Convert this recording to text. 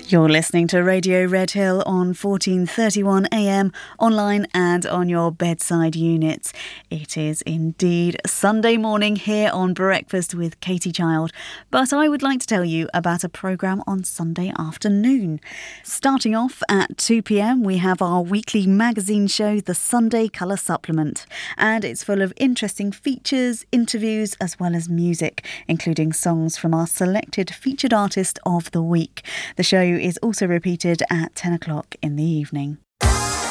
You're listening to Radio Red Hill on 1431 AM, online and on your bedside units. It is indeed Sunday morning here on Breakfast with Katie Child, but I would like to tell you about a programme on Sunday afternoon. Starting off at 2 p.m, we have our weekly magazine show, The Sunday Colour Supplement, and it's full of interesting features, interviews, as well as music, including songs from our selected featured artist of the week. The show is also repeated at 10 o'clock in the evening.